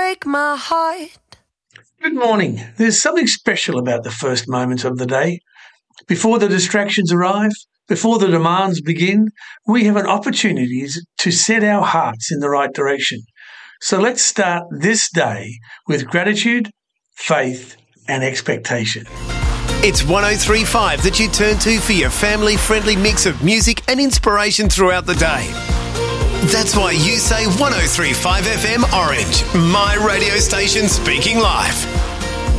break my heart. Good morning. There's something special about the first moments of the day. Before the distractions arrive, before the demands begin, we have an opportunity to set our hearts in the right direction. So let's start this day with gratitude, faith, and expectation. It's 103.5 that you turn to for your family-friendly mix of music and inspiration throughout the day. That's why you say 103.5 FM Orange, my radio station speaking life.